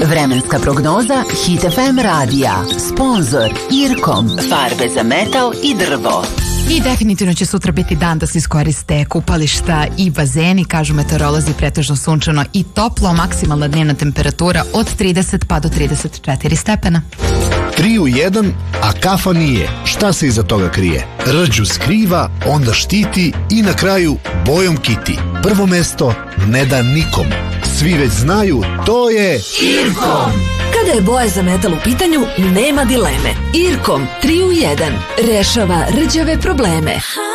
Vremenska prognoza Hit FM radija. Sponzor Irkom. Farbe za metal i drvo. I definitivno će sutra biti dan da se iskoriste kupališta i bazeni, kažu meteorolozi, pretežno sunčano i toplo, maksimalna dnevna temperatura od 30 pa do 34 stepena. 3 u 1, a kafa nije. Šta se iza toga krije? Rđu skriva, onda štiti i na kraju bojom kiti. Prvo mesto ne da nikom. Svi već znaju, to je Irkom. Kada je boja za metal u pitanju, nema dileme. Irkom 3 u 1 rešava rđave probleme.